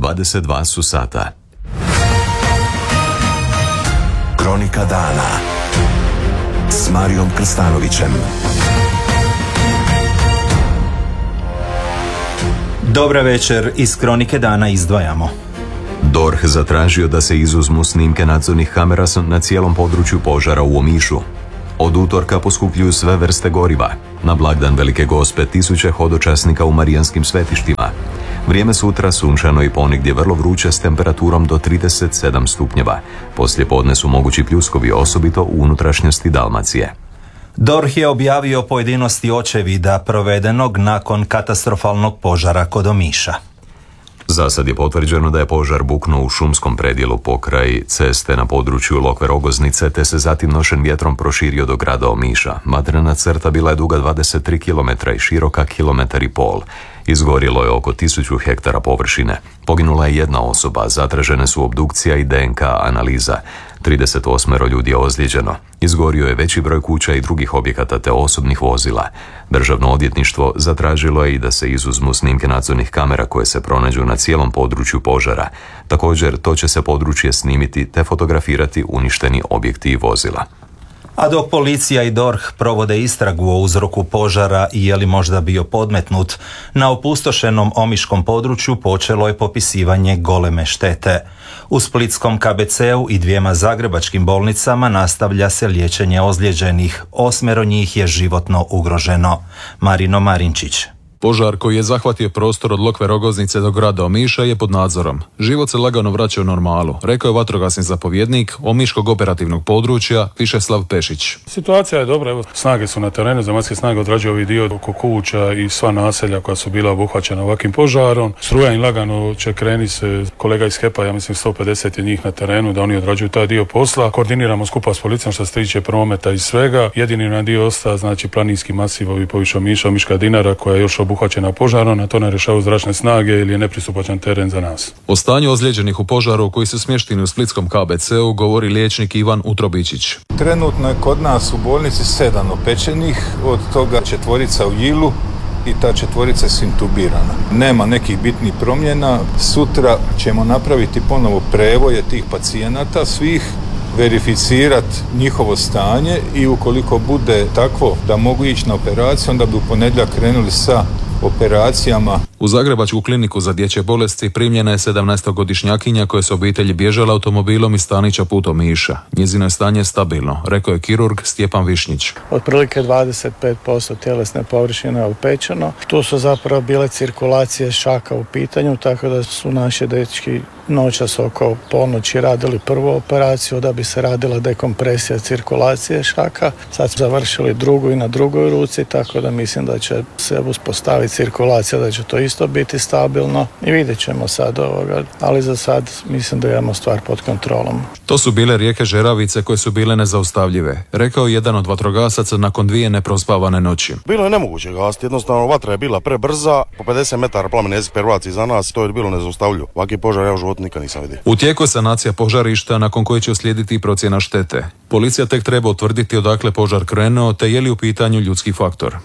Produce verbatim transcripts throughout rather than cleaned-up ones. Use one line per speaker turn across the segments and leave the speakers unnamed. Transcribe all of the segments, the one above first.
dvadeset dva su sata.
Kronika dana s Marijom Krstanovićem.
Dobra večer, iz Kronike dana izdvajamo.
D O R H zatražio da se izuzmu snimke nadzornih kamera na cijelom području požara u Omišu. Od utorka poskupljuju sve vrste goriva. Na blagdan Velike Gospe tisuće hodočasnika u marijanskim svetištima. Vrijeme sutra sunčano i ponegdje vrlo vruće s temperaturom do trideset sedam stupnjeva. Poslije podne su mogući pljuskovi, osobito u unutrašnjosti Dalmacije.
D O R H je objavio pojedinosti očevida provedenog nakon katastrofalnog požara kod Omiša.
Zasad je potvrđeno da je požar buknuo u šumskom predjelu pokraj ceste na području Lokve Rogoznice, te se zatim nošen vjetrom proširio do grada Omiša. Vatrena crta bila je duga dvadeset tri kilometra i široka kilometar i pol. Izgorilo je oko tisuću hektara površine. Poginula je jedna osoba, zatražene su obdukcija i D N K analiza. trideset osam ljudi je ozlijeđeno. Izgorio je veći broj kuća i drugih objekata te osobnih vozila. Državno odvjetništvo zatražilo je i da se izuzmu snimke nadzornih kamera koje se pronađu na cijelom području požara. Također, to će se područje snimiti te fotografirati uništeni objekti i vozila.
A dok policija i D O R H provode istragu o uzroku požara i je li možda bio podmetnut, na opustošenom omiškom području počelo je popisivanje goleme štete. U splitskom K B C-u i dvijema zagrebačkim bolnicama nastavlja se liječenje ozlijeđenih, osmero njih je životno ugroženo. Marino Marinčić.
Požar koji je zahvatio prostor od Lokve Rogoznice do grada Omiša je pod nadzorom. Život se lagano vraća u normalu, rekao je vatrogasni zapovjednik Omiškog operativnog područja Višeslav Pešić.
Situacija je dobra, evo, snage su na terenu, zemaljske snage odrađuju ovaj dio oko kuća i sva naselja koja su bila obuhvaćena ovakvim požarom. Struja im lagano će krenuti se, kolega iz H E P-a, ja mislim sto pedeset je njih na terenu, da oni odrađuju taj dio posla. Koordiniramo skupa s policijom što se tiče prometa i svega. Jedini na dio osta, znači planinski masiv ovi poviše Omiša, Omiška Dinara koja je još obuhvaćena požarom, na to ne rješavaju zračne snage ili je nepristupačan teren za nas.
O stanju ozlijeđenih u požaru koji su smješteni u splitskom K B C-u govori liječnik Ivan Utrobičić.
Trenutno je kod nas u bolnici sedam opečenih, od toga četvorica u Jilu i ta četvorica je intubirana. Nema nekih bitnih promjena. Sutra ćemo napraviti ponovo prevoje tih pacijenata svih, verificirati njihovo stanje i ukoliko bude takvo da mogu ići na operaciju, onda bi u ponedjeljak krenuli sa operacijama.
U Zagrebačku kliniku za dječje bolesti primljena je sedamnaestogodišnjakinja koja se obitelji bježala automobilom iz Stanića put Omiša. Njezino je stanje stabilno, rekao je kirurg Stjepan Višnjić.
Otprilike dvadeset pet posto tjelesne površine je opečeno. Tu su zapravo bile cirkulacije šaka u pitanju, tako da su naši dečki noćas oko ponoći radili prvu operaciju da bi se radila dekompresija cirkulacije šaka. Sad su završili drugu i na drugoj ruci, tako da mislim da će se uspostaviti cirkulacija, da će to isto biti stabilno i vidjet ćemo sad ovoga, ali za sad mislim da imamo stvar pod kontrolom.
To su bile rijeke Žeravice koje su bile nezaustavljive, rekao je jedan od vatrogasaca nakon dvije neprospavane noći.
Bilo je nemoguće gasiti, jednostavno vatra je bila prebrza, po pedeset metara plamen jezik pervaci za nas, to je bilo nezaustavljivo. Ovaki požar ja u životu nikad nisam vidio.
U tijeku je sanacija požarišta nakon koje će uslijediti procjena štete. Policija tek treba utvrditi odakle požar krenuo te je li u pitanju ljudski faktor.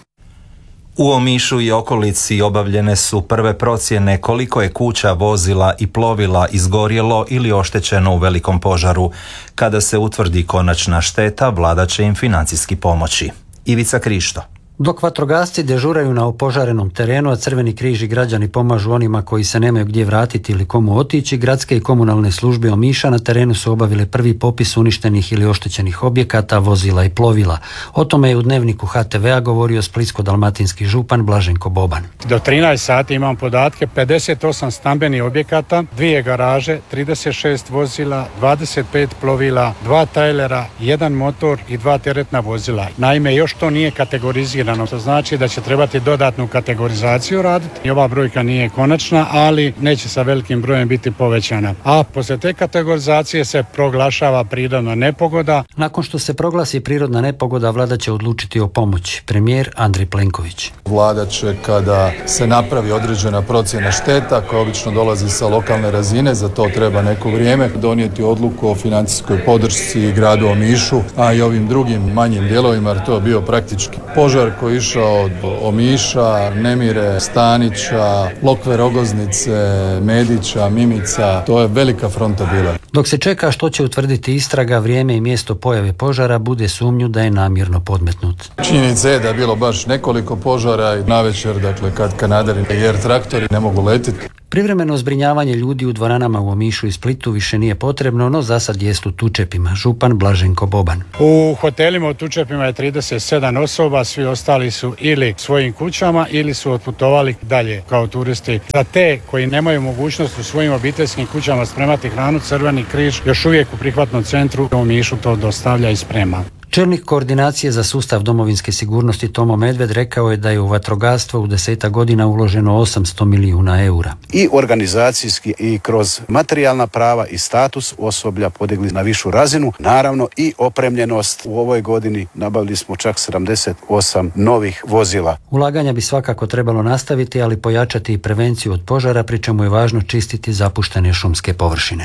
U Omišu i okolici obavljene su prve procjene koliko je kuća, vozila i plovila izgorjelo ili oštećeno u velikom požaru. Kada se utvrdi konačna šteta, vlada će im financijski pomoći. Ivica Krišto.
Dok vatrogasci dežuraju na opožarenom terenu, a Crveni križ i građani pomažu onima koji se nemaju gdje vratiti ili komu otići, gradske i komunalne službe Omiša na terenu su obavile prvi popis uništenih ili oštećenih objekata, vozila i plovila. O tome je u dnevniku H T V-a govorio splitsko-dalmatinski župan Blaženko Boban.
Do trinaest sati imam podatke, pedeset osam stambenih objekata, dvije garaže, trideset šest vozila, dvadeset pet plovila, dva tajlera, jedan motor i dva teretna vozila. Naime, još to nije kategorizirano. To znači da će trebati dodatnu kategorizaciju raditi. I ova brojka nije konačna, ali neće sa velikim brojem biti povećana. A poslije te kategorizacije se proglašava prirodna nepogoda.
Nakon što se proglasi prirodna nepogoda, vlada će odlučiti o pomoći. Premijer Andrej Plenković.
Vlada će, kada se napravi određena procjena šteta, koja obično dolazi sa lokalne razine, za to treba neko vrijeme, donijeti odluku o financijskoj podršci gradu Omišu, a i ovim drugim manjim dijelovima, jer to je bio praktički požar koji je išao od Omiša, Nemire, Stanića, Lokve Rogoznice, Medića, Mimica, to je velika fronta bila.
Dok se čeka što će utvrditi istraga, vrijeme i mjesto pojave požara bude sumnju da je namjerno podmetnut.
Činjenica je da je bilo baš nekoliko požara i navečer, dakle kad kanaderi jer traktori ne mogu letiti.
Privremeno zbrinjavanje ljudi u dvoranama u Omišu i Splitu više nije potrebno, no zasad jest u Tučepima. Župan Blaženko Boban.
U hotelima u Tučepima je trideset sedam osoba, svi ostali su ili svojim kućama ili su otputovali dalje kao turisti. Za te koji nemaju mogućnost u svojim obiteljskim kućama spremati hranu, Crveni križ još uvijek u prihvatnom centru u Omišu to dostavlja i sprema.
Čelnik koordinacije za sustav domovinske sigurnosti Tomo Medved rekao je da je u vatrogastvo u desetak godina uloženo osamsto milijuna eura.
I organizacijski i kroz materijalna prava i status osoblja podigli na višu razinu. Naravno i opremljenost. U ovoj godini nabavili smo čak sedamdeset osam novih vozila.
Ulaganja bi svakako trebalo nastaviti, ali pojačati i prevenciju od požara, pri čemu je važno čistiti zapuštene šumske površine.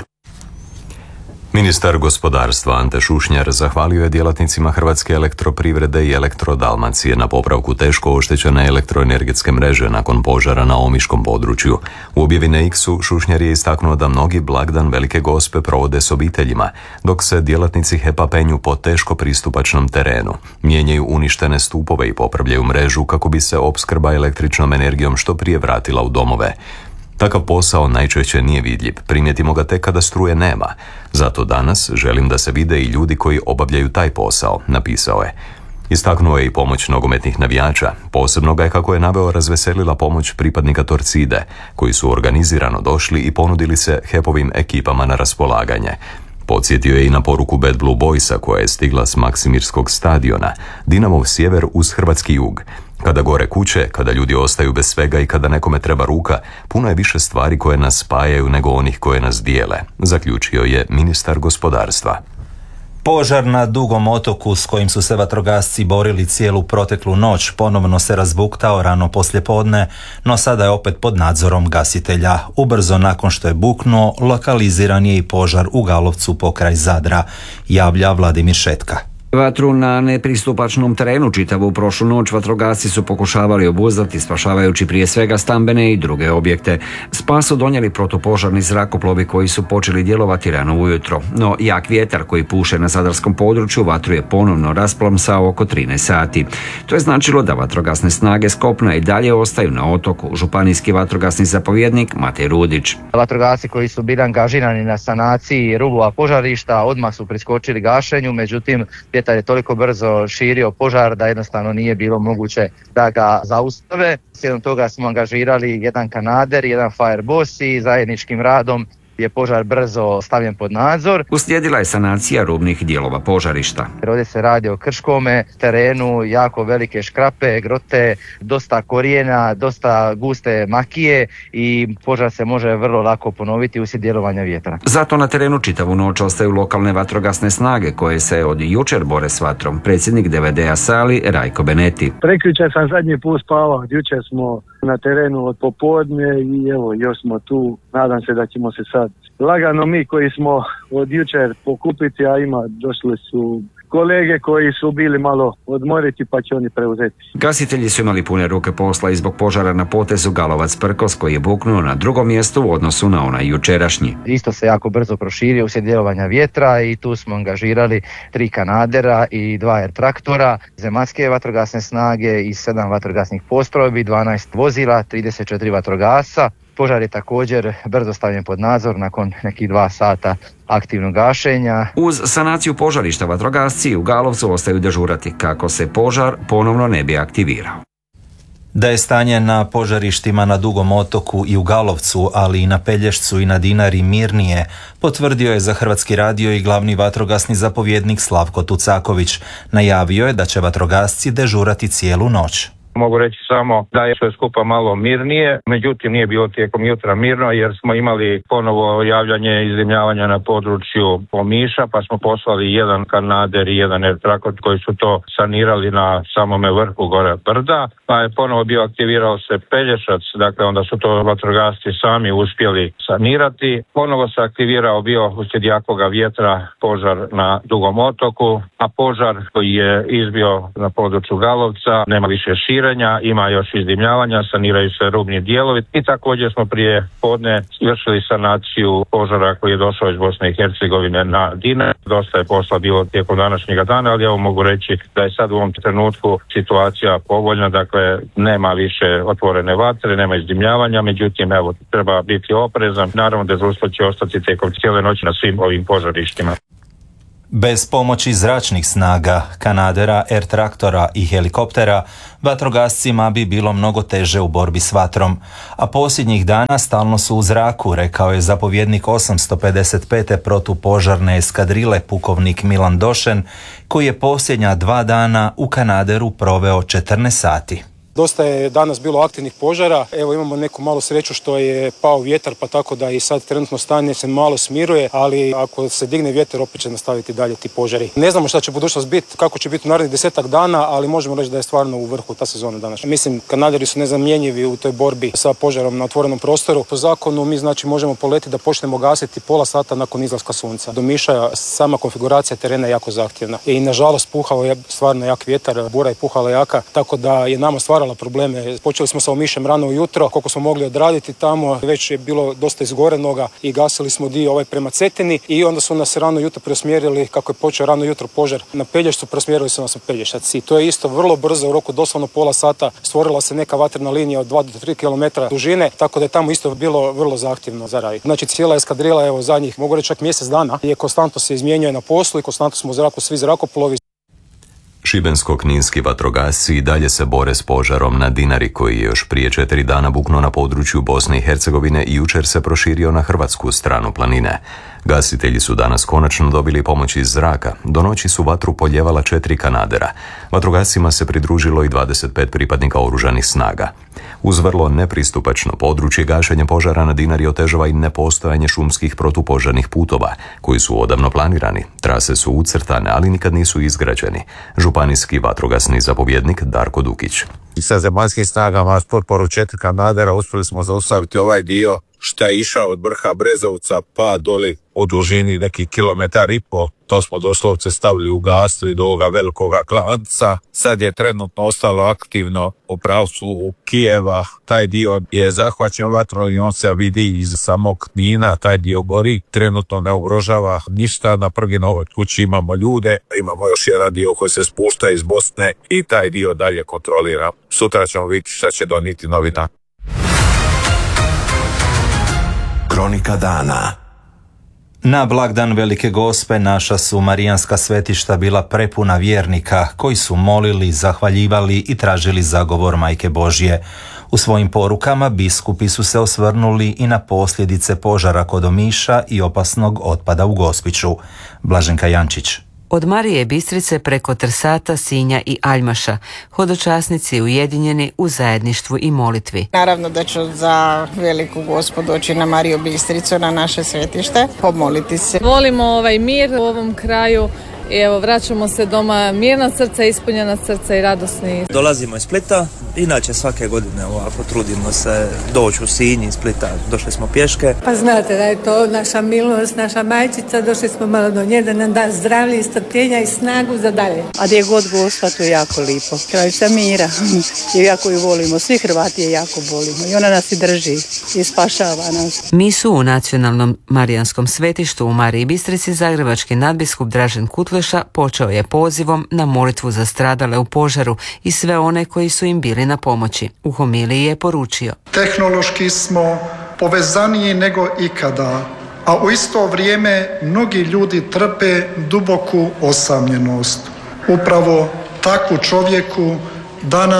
Ministar gospodarstva Ante Šušnjar zahvalio je djelatnicima Hrvatske elektroprivrede i Elektrodalmacije na popravku teško oštećene elektroenergetske mreže nakon požara na omiškom području. U objavi na X-u Šušnjar je istaknuo da mnogi blagdan Velike Gospe provode s obiteljima, dok se djelatnici H E P-a penju po teško pristupačnom terenu. Mijenjaju uništene stupove i popravljaju mrežu kako bi se opskrba električnom energijom što prije vratila u domove. Takav posao najčešće nije vidljiv, primijetimo ga tek kada struje nema. Zato danas želim da se vide i ljudi koji obavljaju taj posao, napisao je. Istaknuo je i pomoć nogometnih navijača, posebno ga je, kako je naveo, razveselila pomoć pripadnika Torcide, koji su organizirano došli i ponudili se H E P-ovim ekipama na raspolaganje. Podsjetio je i na poruku Bad Blue Boysa koja je stigla s Maksimirskog stadiona, Dinamov sjever uz hrvatski jug. Kada gore kuće, kada ljudi ostaju bez svega i kada nekome treba ruka, puno je više stvari koje nas spajaju nego onih koje nas dijele, zaključio je ministar gospodarstva.
Požar na Dugom otoku s kojim su se vatrogasci borili cijelu proteklu noć ponovno se razbuktao rano poslijepodne, no sada je opet pod nadzorom gasitelja. Ubrzo nakon što je buknuo, lokaliziran je i požar u Galovcu pokraj Zadra, javlja Vladimir Šetka.
Vatru na nepristupačnom terenu čitavu prošlu noć vatrogasci su pokušavali obuzdati, spašavajući prije svega stambene i druge objekte. Spas su donijeli protupožarni zrakoplovi koji su počeli djelovati rano ujutro, no jak vjetar koji puše na zadarskom području vatru je ponovno rasplomsao oko trinaest sati. To je značilo da vatrogasne snage s kopna i dalje ostaju na otoku. Županijski vatrogasni zapovjednik Matej Rudić.
Vatrogasci koji su bili angažirani na sanaciji rubova požarišta odmah su priskočili gašenju, međutim vjetar je toliko brzo širio požar da jednostavno nije bilo moguće da ga zaustave. Slijedom toga smo angažirali jedan kanader, jedan fireboss i zajedničkim radom je požar brzo stavljen pod nadzor.
Uslijedila je sanacija rubnih dijelova požarišta.
Ovdje se radi o krškome terenu, jako velike škrape, grote, dosta korijena, dosta guste makije i požar se može vrlo lako ponoviti uslijed djelovanja vjetra.
Zato na terenu čitavu noć ostaju lokalne vatrogasne snage koje se od jučer bore s vatrom. Predsjednik D V D-a Sali Rajko Beneti.
Prekjučer sam zadnji put spavao, jučer smo na terenu od popodne i evo još smo tu. Nadam se da ćemo se sad lagano mi koji smo od jučer pokupiti, a ima došli su kolege koji su bili malo odmoriti pa će oni preuzeti.
Gasitelji su imali pune ruke posla i zbog požara na potezu Galovac-Prkos koji je buknuo na drugom mjestu u odnosu na onaj jučerašnji.
Isto se jako brzo proširio uslijed djelovanja vjetra i tu smo angažirali tri kanadera i dva er traktora, zemaljske vatrogasne snage i sedam vatrogasnih postrojbi, dvanaest vozila, trideset četiri vatrogasca. Požar je također brzo stavljen pod nadzor nakon nekih dva sata aktivnog gašenja.
Uz sanaciju požarišta vatrogasci u Galovcu ostaju dežurati kako se požar ponovno ne bi aktivirao.
Da je stanje na požarištima na Dugom otoku i u Galovcu, ali i na Pelješcu i na Dinari mirnije, potvrdio je za Hrvatski radio i glavni vatrogasni zapovjednik Slavko Tucaković. Najavio je da će vatrogasci dežurati cijelu noć.
Mogu reći samo da je sve skupa malo mirnije, međutim nije bilo tijekom jutra mirno jer smo imali ponovo javljanje izdimljavanja na području Omiša, pa smo poslali jedan kanader i jedan airtraktor koji su to sanirali na samome vrhu gore brda, pa je ponovo bio aktivirao se Pelješac, dakle onda su to vatrogasci sami uspjeli sanirati. Ponovo se aktivirao bio uslijed jakoga vjetra požar na Dugom otoku, a požar koji je izbio na području Galovca nema više širenja, ima još izdimljavanja, saniraju se rubni dijelovi i također smo prije podne izvršili sanaciju požara koji je došao iz Bosne i Hercegovine na Dinar. Dosta je posla bilo tijekom današnjega dana, ali evo mogu reći da je sad u ovom trenutku situacija povoljna, dakle nema više otvorene vatre, nema izdimljavanja, međutim evo treba biti oprezan. Naravno dežurstvo će ostati tijekom cijele noći na svim ovim požarištima.
Bez pomoći zračnih snaga, kanadera, air-traktora i helikoptera, vatrogascima bi bilo mnogo teže u borbi s vatrom, a posljednjih dana stalno su u zraku, rekao je zapovjednik osamsto pedeset pete protupožarne eskadrile pukovnik Milan Došen, koji je posljednja dva dana u Kanaderu proveo četrnaest sati.
Dosta je danas bilo aktivnih požara, evo imamo neku malu sreću što je pao vjetar, pa tako da i sad trenutno stanje se malo smiruje, ali ako se digne vjetar opet će nastaviti dalje ti požari. Ne znamo šta će budućnost biti, kako će biti u narednih desetak dana, ali možemo reći da je stvarno u vrhu ta sezona danas. Mislim, Kanaderi su nezamjenjivi u toj borbi sa požarom na otvorenom prostoru. Po zakonu mi znači možemo poleti da počnemo gasiti pola sata nakon izlaska sunca. Do Miša sama konfiguracija terena je jako zahtjevna i nažalost puhao je stvarno jak vjetar, bura je puhala jaka, tako da je nama stvarala probleme. Počeli smo sa Omišem rano ujutro, koliko smo mogli odraditi tamo, već je bilo dosta izgorenoga i gasili smo dio ovaj prema Cetini i onda su nas rano jutro preusmjerili, kako je počeo rano jutro požar na Pelješcu, preusmjerili su nas u Pelješac i to je isto vrlo brzo, u roku doslovno pola sata stvorila se neka vatrena linija od dva do tri kilometra dužine, tako da je tamo isto bilo vrlo zahtjevno za raditi. Znači cijela eskadrila, evo zadnjih, mogu reći čak mjesec dana, je konstantno se izmjenjuje na poslu i konstantno smo u zraku svi zrakoplovi.
Šibensko-kninski vatrogasci i dalje se bore s požarom na Dinari koji je još prije četiri dana buknuo na području Bosne i Hercegovine i jučer se proširio na hrvatsku stranu planine. Gasitelji su danas konačno dobili pomoć iz zraka. Do noći su vatru poljevala četiri kanadera. Vatrogascima se pridružilo i dvadeset pet pripadnika oružanih snaga. Uz vrlo nepristupačno područje gašenja požara na Dinari otežava i nepostojanje šumskih protupožarnih putova, koji su odavno planirani. Trase su ucrtane, ali nikad nisu izgrađeni. Županijski vatrogasni zapovjednik Darko Dukić.
I sa zemaljskim snagama s potporu četiri kanadera uspjeli smo zaustaviti ovaj dio što je išao od vrha Brezovca pa doli u dužini neki kilometar i po. To smo doslovce stavili u gastri do ovoga velikoga klanca. Sad je trenutno ostalo aktivno u pravcu Kijeva. Taj dio je zahvaćen vatrom i on se vidi iz samog Knina. Taj dio gori. Trenutno ne ugrožava ništa. Na prvi novoj kući imamo ljude. Imamo još jedan dio koji se spušta iz Bosne i taj dio dalje kontrolira. Sutra ćemo vidjeti šta će donijeti novi dan.
Kronika dana.
Na blagdan Velike Gospe naša su marijanska svetišta bila prepuna vjernika koji su molili, zahvaljivali i tražili zagovor Majke Božje. U svojim porukama biskupi su se osvrnuli i na posljedice požara kod Omiša i opasnog otpada u Gospiću. Blaženka Jančić.
Od Marije Bistrice preko Trsata, Sinja i Aljmaša, hodočasnici ujedinjeni u zajedništvu i molitvi.
Naravno da ću za Veliku Gospu doći na Mariju Bistricu, na naše svetište, pomoliti se.
Volimo ovaj mir u ovom kraju i evo vraćamo se doma mirna srca, ispunjena srca i radosni.
Dolazimo iz Splita, inače svake godine ovako trudimo se doći u Sinj iz Splita, došli smo pješke.
Pa znate da je to naša milost, naša majčica, došli smo malo do nje da nam da zdravlje i strpljenja i snagu za dalje.
A gdje god Gospa, to je jako lipo. Kraljica mira, i jako ju volimo, svi Hrvati je jako volimo i ona nas i drži i spašava nas.
Misu u nacionalnom marijanskom svetištu u Mariji Bistrici zagrebački nadbiskup Dražen Kutleša počeo je pozivom na molitvu za stradale u požaru i sve one koji su im bili na pomoći. U homiliji je poručio:
tehnološki smo povezaniji nego ikada, a u isto vrijeme mnogi ljudi trpe duboku osamljenost. Upravo takvu čovjeku danas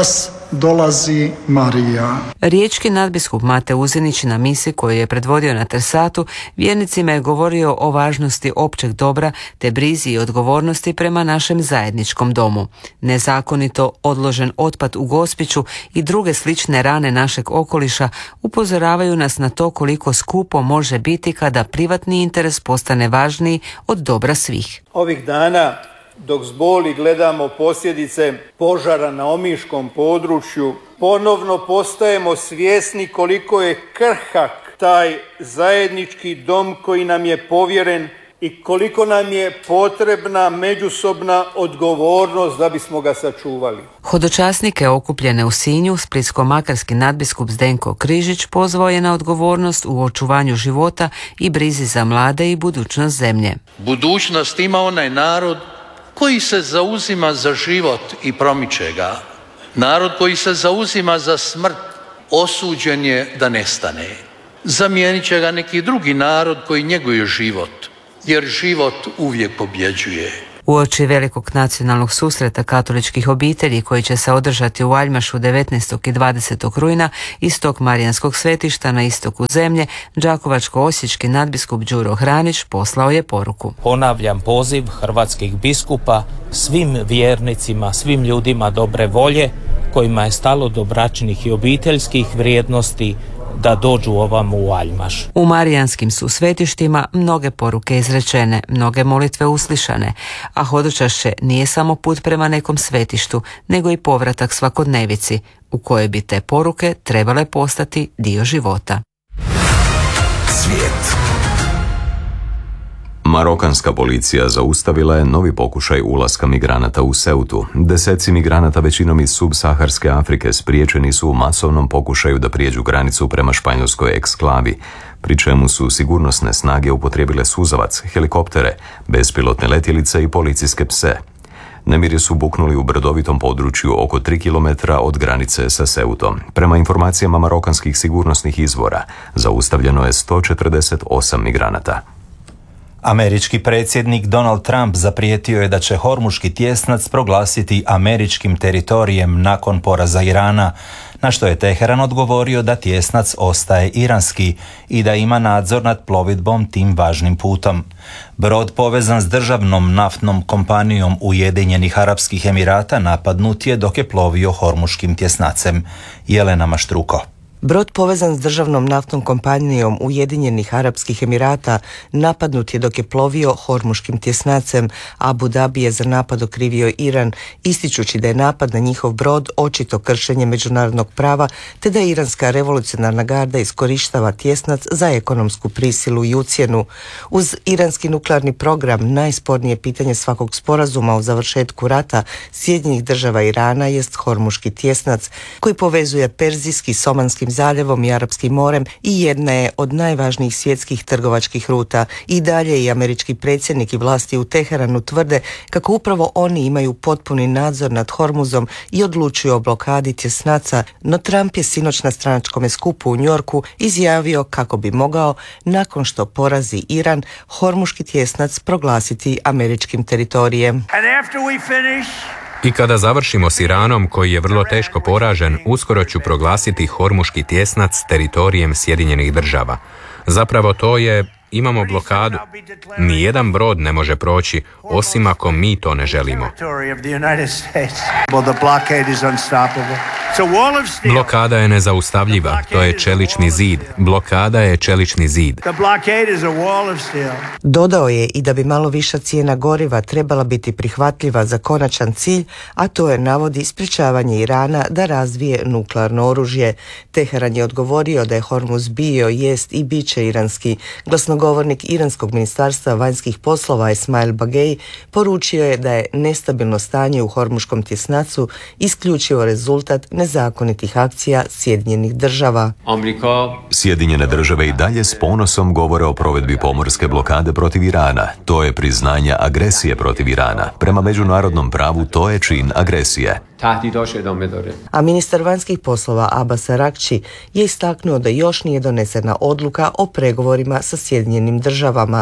dolazi Marija.
Riječki nadbiskup Mate Uzinić na misi koju je predvodio na Trsatu vjernicima je govorio o važnosti općeg dobra te brizi i odgovornosti prema našem zajedničkom domu. Nezakonito odložen otpad u Gospiću i druge slične rane našeg okoliša upozoravaju nas na to koliko skupo može biti kada privatni interes postane važniji od dobra svih.
Ovih dana dok s boli gledamo posljedice požara na omiškom području, ponovno postajemo svjesni koliko je krhak taj zajednički dom koji nam je povjeren i koliko nam je potrebna međusobna odgovornost da bismo ga sačuvali.
Hodočasnike okupljene u Sinju splitsko-makarski nadbiskup Zdenko Križić pozvao je na odgovornost u očuvanju života i brizi za mlade i budućnost zemlje.
Budućnost ima onaj narod koji se zauzima za život i promiče ga. Narod koji se zauzima za smrt osuđen je da nestane. Zamijenit će ga neki drugi narod koji njeguje život, jer život uvijek pobjeđuje.
Uoči velikog nacionalnog susreta katoličkih obitelji koji će se održati u Aljmašu devetnaestog i dvadesetog rujna iz tog marijanskog svetišta na istoku zemlje, đakovačko-osječki nadbiskup Đuro Hranić poslao je poruku.
Ponavljam poziv hrvatskih biskupa svim vjernicima, svim ljudima dobre volje kojima je stalo do bračnih i obiteljskih vrijednosti da dođu ovamo u Aljmaš.
U marijanskim su svetištima mnoge poruke izrečene, mnoge molitve uslišane, a hodočašće nije samo put prema nekom svetištu, nego i povratak svakodnevici, u kojoj bi te poruke trebale postati dio života.
Svijet.
Marokanska policija zaustavila je novi pokušaj ulaska migranata u Ceutu. Deseci migranata, većinom iz subsaharske Afrike, spriječeni su u masovnom pokušaju da prijeđu granicu prema španjolskoj eksklavi, pri čemu su sigurnosne snage upotrijebile suzavac, helikoptere, bespilotne letjelice i policijske pse. Nemiri su buknuli u brdovitom području oko tri kilometra od granice sa Ceutom. Prema informacijama marokanskih sigurnosnih izvora, zaustavljeno je sto četrdeset osam migranata.
Američki predsjednik Donald Trump zaprijetio je da će Hormuški tjesnac proglasiti američkim teritorijem nakon poraza Irana, na što je Teheran odgovorio da tjesnac ostaje iranski i da ima nadzor nad plovidbom tim važnim putom. Brod povezan s državnom naftnom kompanijom Ujedinjenih Arapskih Emirata napadnut je dok je plovio Hormuškim tjesnacem. Jelena Maštruko.
Brod povezan s državnom naftnom kompanijom Ujedinjenih Arapskih Emirata napadnut je dok je plovio Hormuškim tjesnacem. Abu Dhabi je za napad okrivio Iran, ističući da je napad na njihov brod očito kršenje međunarodnog prava, te da iranska revolucionarna garda iskorištava tjesnac za ekonomsku prisilu i ucjenu. Uz iranski nuklearni program najspornije pitanje svakog sporazuma o završetku rata Sjedinjenih Država Irana jest Hormuški tjesnac, koji povezuje Perzijski s Omanskim zaljevom i Arapskim morem i jedna je od najvažnijih svjetskih trgovačkih ruta. I dalje i američki predsjednik i vlasti u Teheranu tvrde kako upravo oni imaju potpuni nadzor nad Hormuzom i odlučuju o blokadi tjesnaca, no Trump je sinoć na stranačkom skupu u Njorku izjavio kako bi mogao, nakon što porazi Iran, Hormuški tjesnac proglasiti američkim teritorijem.
I kada završimo s Iranom, koji je vrlo teško poražen, uskoro ću proglasiti Hormuški tjesnac teritorijem Sjedinjenih Država. Zapravo to je, imamo blokadu. Nijedan brod ne može proći, osim ako mi to ne želimo. Blokada je nezaustavljiva, to je čelični zid. Blokada je čelični zid.
Dodao je i da bi malo viša cijena goriva trebala biti prihvatljiva za konačan cilj, a to je, navodi, sprječavanje Irana da razvije nuklearno oružje. Teheran je odgovorio da je Hormuz bio, jest i bit će iranski. Glasnogovornik iranskog ministarstva vanjskih poslova Esmail Bagej poručio je da je nestabilno stanje u Hormuškom tjesnacu isključivo rezultat nezakonitih akcija Sjedinjenih Država.
Sjedinjene Države i dalje s ponosom govore o provedbi pomorske blokade protiv Irana. To je priznanje agresije protiv Irana. Prema međunarodnom pravu to je čin agresije.
تهدیداش ادامه داره.
A ministar vanjskih poslova Abbas Araghchi je istaknuo da još nije donesena odluka o pregovorima sa Sjedinjenim državama.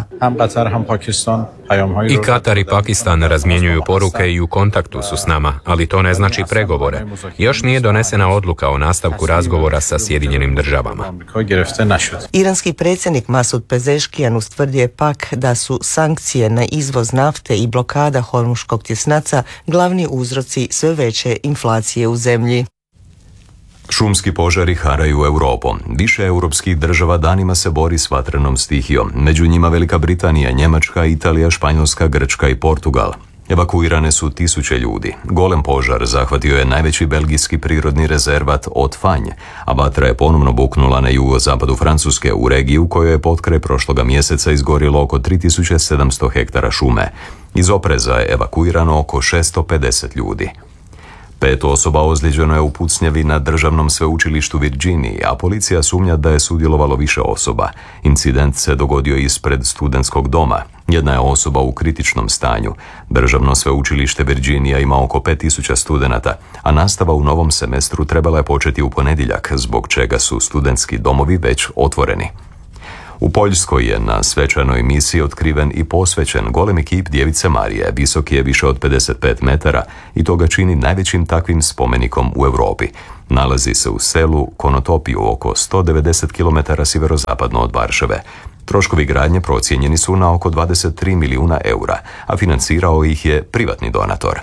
I Katar i Pakistan razmjenjuju poruke i u kontaktu su s nama, ali to ne znači pregovore. Još nije donesena odluka o nastavku razgovora sa Sjedinjenim državama.
Iranski predsjednik Masud Pezeshkian ustvrdio je pak da su sankcije na izvoz nafte i blokada Hormuškog tjesnaca glavni uzroci sve veće inflacije u zemlji.
Šumski požari haraju Europom. Više europskih država danima se bori s vatrenom stihijom. Među njima Velika Britanija, Njemačka, Italija, Španjolska, Grčka i Portugal. Evakuirane su tisuće ljudi. Golem požar zahvatio je najveći belgijski prirodni rezervat Haute-Fagne, a vatra je ponovno buknula na jugozapadu Francuske u regiji u kojoj je potkraj prošloga mjeseca izgorilo oko tri tisuće sedamsto hektara šume. Iz opreza je evakuirano oko šesto pedeset ljudi. Pet osoba ozlijeđeno je u pucnjavi na državnom sveučilištu Virginiji, a policija sumnja da je sudjelovalo više osoba. Incident se dogodio ispred studentskog doma. Jedna je osoba u kritičnom stanju. Državno sveučilište Virginija ima oko pet tisuća studenata, a nastava u novom semestru trebala je početi u ponedjeljak, zbog čega su studentski domovi već otvoreni. U Poljskoj je na svečanoj misiji otkriven i posvećen golemi kip Djevice Marije. Visok je više od pedeset pet metara i to ga čini najvećim takvim spomenikom u Europi. Nalazi se u selu Konotopiju, oko sto devedeset kilometara sjeverozapadno od Varšave. Troškovi gradnje procijenjeni su na oko dvadeset tri milijuna eura, a financirao ih je privatni donator.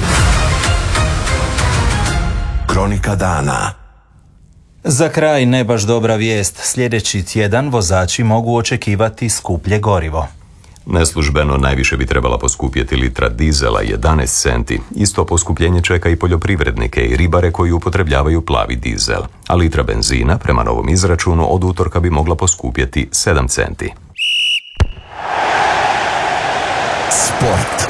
Kronika dana.
Za kraj ne baš dobra vijest. Sljedeći tjedan vozači mogu očekivati skuplje gorivo.
Neslužbeno najviše bi trebala poskupjeti litra dizela jedanaest centi. Isto poskupljenje čeka i poljoprivrednike i ribare koji upotrebljavaju plavi dizel. A litra benzina, prema novom izračunu, od utorka bi mogla poskupjeti sedam centi.
Sport.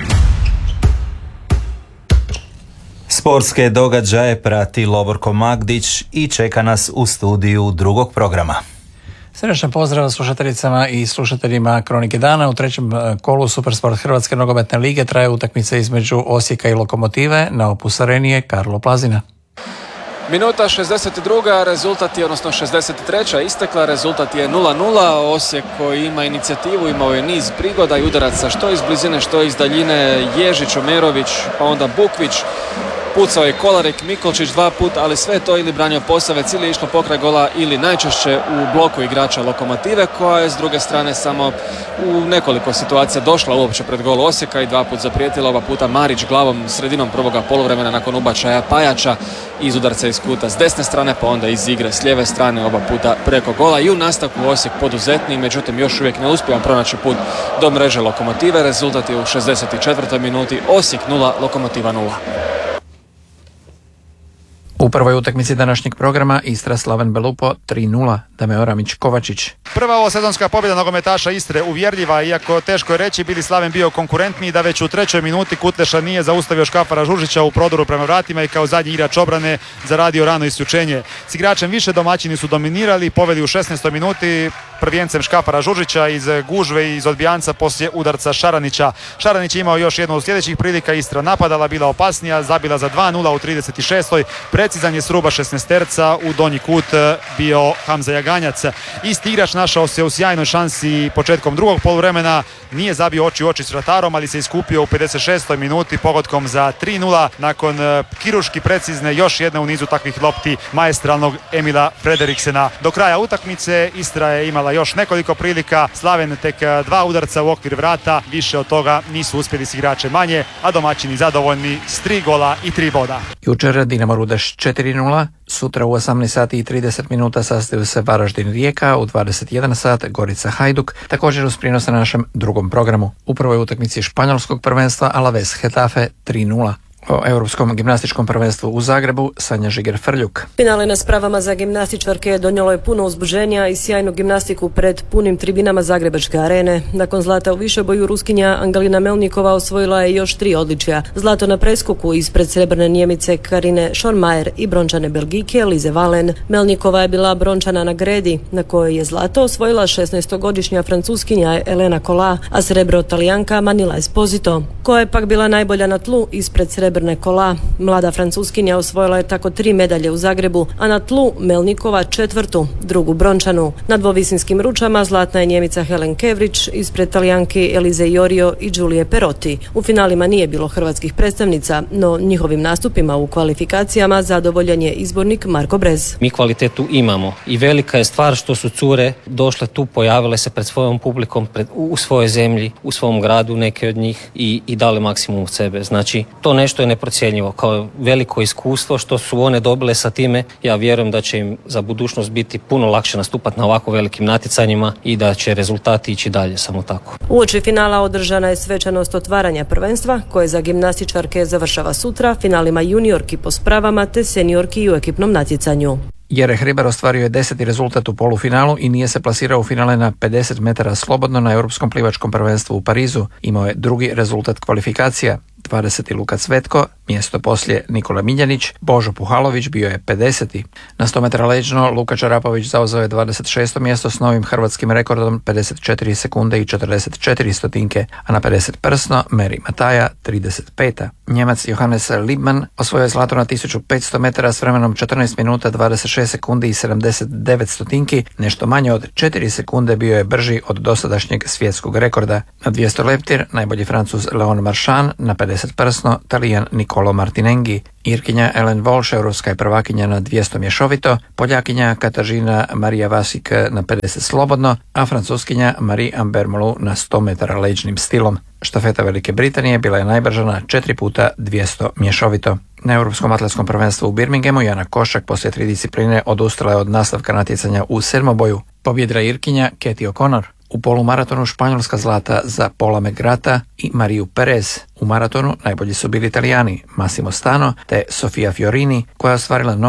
Sportske događaje prati Lovorko Magdić i čeka nas u studiju drugog programa.
Srdačan pozdrav slušateljicama i slušateljima Kronike dana. U trećem kolu Supersport Hrvatske nogometne lige traje utakmica između Osijeka i Lokomotive. Na Opus Areni je Karlo Plazina.
Minuta šezdeset druga, rezultat je, odnosno šezdeset treća istekla, rezultat je nula nula. Osijek koji ima inicijativu, imao je niz prigoda i udaraca što iz blizine, što iz daljine. Ježić, Omerović, pa onda Bukvić. Pucao je Kolarek, Mikolčić dva put, ali sve to ili branio Posavec ili je išlo pokraj gola ili najčešće u bloku igrača Lokomotive, koja je s druge strane samo u nekoliko situacija došla uopće pred gol Osijeka i dva put zaprijetila. Ova puta Marić glavom sredinom prvoga poluvremena nakon ubačaja Pajača iz udarca iz kuta s desne strane, pa onda iz igre s lijeve strane, oba puta preko gola. I u nastavku Osijek poduzetniji, međutim još uvijek ne uspijeva pronaći put do mreže Lokomotive. Rezultat je u šezdeset četvrtoj minuti Osijek nula, Lokomotiva nula.
U prvoj utakmici današnjeg programa Istra Slaven Belupo tri nula, Dame Oramić Kovačić.
Prva ovo sezonska pobjeda nogometaša Istre uvjerljiva, iako teško je reći bili Slaven bio konkurentniji, da već u trećoj minuti Kutleša nije zaustavio Škafara Žužića u prodoru prema vratima i kao zadnji igrač obrane zaradio rano isključenje. S igračem više domaćini su dominirali i poveli u šesnaestoj minuti prvijencem Škafara Žužića iz gužve i iz odbijanca poslije udarca Šaranića. Šaranić je imao još jednu od sljedećih prilika, Istra napadala, bila opasnija, zabila za dva nula u trideset šestoj Precizan je s ruba šesnaesterca u donji kut bio Hamza Jaganjac. Isti igrač našao se u sjajnoj šansi početkom drugog poluvremena, nije zabio oči u oči s vratarom, ali se iskupio u pedeset šestoj minuti pogodkom za tri nula nakon kirurški precizne još jedne u nizu takvih lopti maestralnog Emila Frederiksena. Do kraja utakmice Istra je imala još nekoliko prilika, Slaven tek dva udarca u okvir vrata, više od toga nisu uspjeli s igrače manje, a domaćini zadovoljni s tri gola i tri boda.
Jučer Dinamo Rudeš četiri nula, sutra u osamnaest sati i trideset minuta sastaju se Varaždin Rijeka, u dvadeset jedan sat Gorica Hajduk, također uz prijenos na našem drugom programu. U prvoj utakmici španjolskog prvenstva Alaves Hetafe tri nula. O Europskom gimnastičkom prvenstvu u Zagrebu Sanja Žiger-Frljuk.
Finale na spravama za gimnastičarke donijelo je puno uzbuženja i sjajnu gimnastiku pred punim tribinama Zagrebačke arene. Nakon zlata u višeboju Ruskinja Angelina Melnikova osvojila je još tri odličja. Zlato na preskoku ispred srebrne Njemice Karine Schormajer i brončane Belgijke Lize Valen. Melnikova je bila brončana na gredi, na kojoj je zlato osvojila šesnaestogodišnja Francuskinja Elena Kola, a srebro Talijanka Manila Esposito, koja je pak bila najbolja na tlu ispred srebrne srebrne kola. Mlada Francuskinja osvojila je tako tri medalje u Zagrebu, a na tlu Melnikova četvrtu, drugu brončanu. Na dvovisinskim ručama zlatna je Njemica Helen Kevrić ispred Talijanki Elize Iorio i Giulie Perotti. U finalima nije bilo hrvatskih predstavnica, no njihovim nastupima u kvalifikacijama zadovoljan je izbornik Marko Brez.
Mi kvalitetu imamo i velika je stvar što su cure došle tu, pojavile se pred svojom publikom, pred, u svojoj zemlji, u svom gradu, neke od njih i, i dale maksimum od sebe. Znači, to nešto je neprocjenjivo. Kao veliko iskustvo što su one dobile sa time, ja vjerujem da će im za budućnost biti puno lakše nastupati na ovako velikim natjecanjima i da će rezultati ići dalje, samo tako.
Uoči finala održana je svečanost otvaranja prvenstva, koje za gimnastičarke završava sutra finalima juniorki po spravama te seniorki u ekipnom natjecanju.
Jere Hribar ostvario je deseti rezultat u polufinalu i nije se plasirao u finale na pedeset metara slobodno na Europskom plivačkom prvenstvu u Parizu. Imao je drugi rezultat kvalifikacija. dvadeseti Luka Cvetko, mjesto poslije Nikola Miljanić, Božo Puhalović bio je pedeseti. Na sto metara leđno Luka Čarapović zauzeo je dvadeset šesto mjesto s novim hrvatskim rekordom pedeset četiri sekunde i četrdeset četiri stotinke, a na pedeset prsno Meri Mataja trideset peta. Njemac Johannes Liebmann osvojio je zlato na tisuću petsto metara s vremenom četrnaest minuta dvadeset šest sekundi i sedamdeset devet stotinki, nešto manje od četiri sekunde bio je brži od dosadašnjeg svjetskog rekorda. Na dvjesto leptir najbolji Francuz Leon Marchand, na pedeset prsno Talijan Nicolo Martinenghi. Irkinja Ellen Walsh, europska je prvakinja na dvjesto mješovito, Poljakinja Katažina Marija Vasik na pedeset slobodno, a Francuskinja Marie Amber Molu na sto metara leđnim stilom. Štafeta Velike Britanije bila je najbrža na četiri puta dvjesto mješovito. Na Europskom atletskom prvenstvu u Birminghamu Jana Košak poslije tri discipline odustala je od nastavka natjecanja u sedmoboju. Pobjedila Irkinja Katie O'Connor. U polumaratonu Španjolska zlata za Paula McGrath i Mariju Perez. U maratonu najbolji su bili Italijani Massimo Stano te Sofia Fiorini, koja je ostvarila novi